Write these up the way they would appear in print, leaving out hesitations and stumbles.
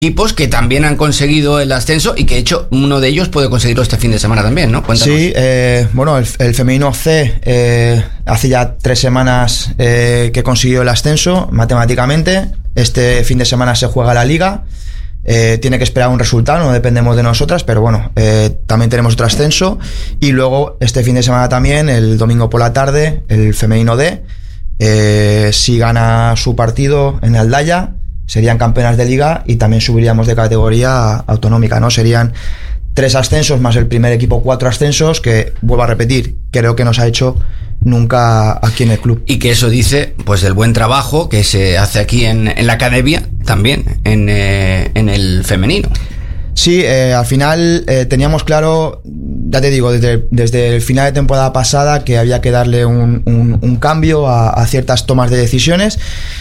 equipos que también han conseguido el ascenso y que de hecho uno de ellos puede conseguirlo este fin de semana también, ¿no? Cuéntanos. Sí, bueno, el femenino C hace ya 3 semanas que consiguió el ascenso matemáticamente. Este fin de semana se juega la liga. Tiene que esperar un resultado, no dependemos de nosotras, pero bueno, también tenemos otro ascenso. Y luego este fin de semana también, el domingo por la tarde, el femenino D, si gana su partido en Aldaya, serían campeonas de liga y también subiríamos de categoría autonómica, ¿no? Serían 3 ascensos más el primer equipo, 4 ascensos, que, vuelvo a repetir, creo que no se ha hecho nunca aquí en el club. Y que eso dice, pues, del buen trabajo que se hace aquí en la academia, también, en el femenino. Sí, al final teníamos claro, ya te digo, desde el final de temporada pasada, que había que darle un cambio a ciertas tomas de decisiones.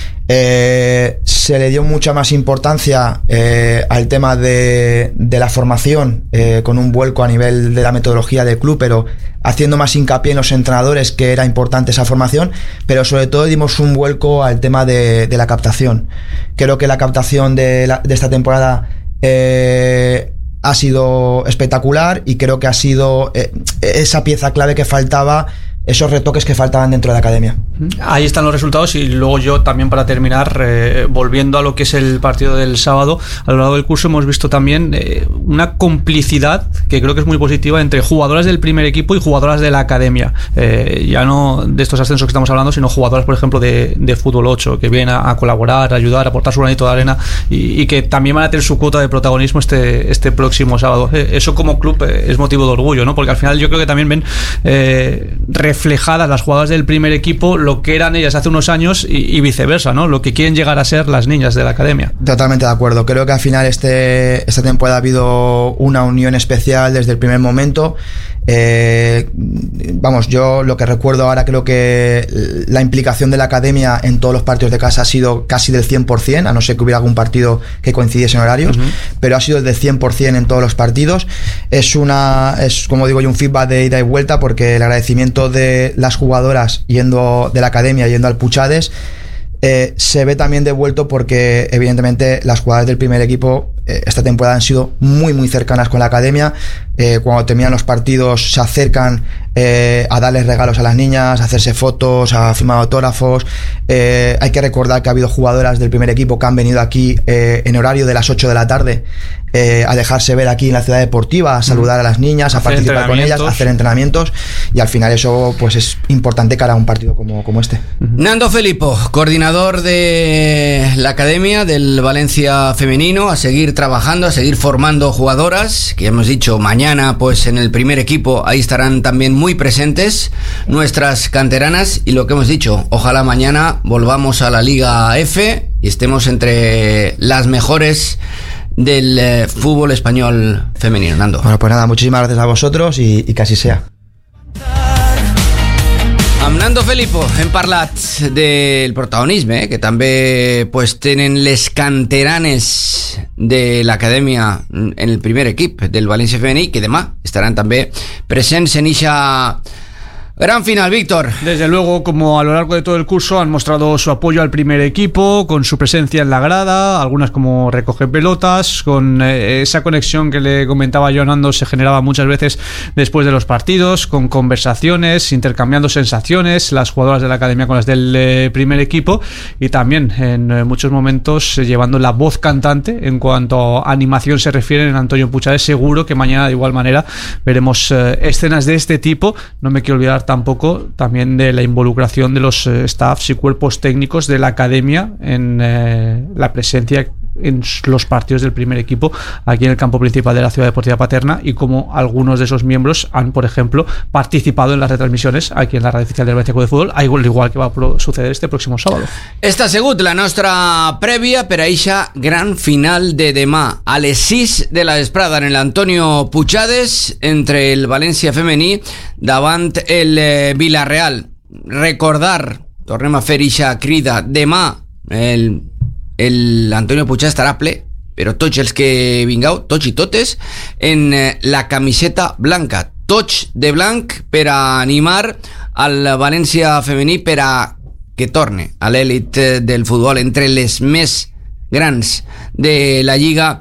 Se le dio mucha más importancia al tema de la formación, con un vuelco a nivel de la metodología del club, pero haciendo más hincapié en los entrenadores, que era importante esa formación, pero sobre todo dimos un vuelco al tema de la captación. Creo que la captación de esta temporada ha sido espectacular y creo que ha sido esa pieza clave que faltaba, esos retoques que faltaban dentro de la academia. Ahí están los resultados. Y luego yo también, para terminar, volviendo a lo que es el partido del sábado, a lo largo del curso hemos visto también una complicidad que creo que es muy positiva entre jugadoras del primer equipo y jugadoras de la academia, ya no de estos ascensos que estamos hablando, sino jugadoras, por ejemplo, de fútbol 8, que vienen a colaborar, a ayudar, a aportar su granito de arena y que también van a tener su cuota de protagonismo este próximo sábado. Eso como club es motivo de orgullo, ¿no? Porque al final yo creo que también ven reflejadas las jugadoras del primer equipo lo que eran ellas hace unos años y viceversa, ¿no? Lo que quieren llegar a ser las niñas de la academia. Totalmente de acuerdo. Creo que al final esta temporada ha habido una unión especial desde el primer momento. Vamos, yo lo que recuerdo ahora, creo que la implicación de la academia en todos los partidos de casa ha sido casi del 100%, a no ser que hubiera algún partido que coincidiese en horarios, pero ha sido del 100% en todos los partidos. Es como digo yo, un feedback de ida y vuelta, porque el agradecimiento de las jugadoras yendo de la academia, yendo al Puchades, se ve también devuelto porque evidentemente las jugadoras del primer equipo esta temporada han sido muy muy cercanas con la academia. Cuando terminan los partidos se acercan a darles regalos a las niñas, a hacerse fotos, a firmar autógrafos. Hay que recordar que ha habido jugadoras del primer equipo que han venido aquí en horario de las 8 de la tarde a dejarse ver aquí en la ciudad deportiva, a saludar a las niñas, a participar con ellas, a hacer entrenamientos, y al final eso pues es importante cara a un partido como este. Nando Felipo, coordinador de la academia del Valencia femenino, a seguir trabajando, a seguir formando jugadoras, que hemos dicho mañana pues en el primer equipo ahí estarán también muy presentes nuestras canteranas, y lo que hemos dicho, ojalá mañana volvamos a la Liga F y estemos entre las mejores del fútbol español femenino. Nando. Bueno, pues nada, muchísimas gracias a vosotros y que así sea. Amb Nando Felipo hem parlat del protagonisme que també pues, tenen les canteranes de l'acadèmia en el primer equip del València femení, que demà estaran també presents en eixa gran final, Víctor. Desde luego, como a lo largo de todo el curso han mostrado su apoyo al primer equipo, con su presencia en la grada, algunas como recoger pelotas, con esa conexión que le comentaba yo a Nando, se generaba muchas veces después de los partidos, con conversaciones, intercambiando sensaciones, las jugadoras de la academia con las del primer equipo, y también en muchos momentos llevando la voz cantante en cuanto a animación se refiere en Antonio Puchades. Seguro que mañana de igual manera veremos escenas de este tipo. No me quiero olvidar tampoco también de la involucración de los staffs y cuerpos técnicos de la academia en la presencia en los partidos del primer equipo aquí en el campo principal de la Ciudad Deportiva Paterna, y como algunos de esos miembros han, por ejemplo, participado en las retransmisiones aquí en la radio oficial del València Club de Fútbol, igual que va a suceder este próximo sábado. Esta ha sigut la nostra prèvia per a eixa gran final de demà a les 6 de la vesprada en l'Antonio Puchades, entre el València femení davant el Villarreal. Recordar, tornem a fer eixa crida, demà l'Antonio Puchades estarà ple, però tots els que vingueu, tots i totes, en la camiseta blanca, tots de blanc, per a animar al València femení, per a que torne a l'èlit del futbol entre les més Grans de la Lliga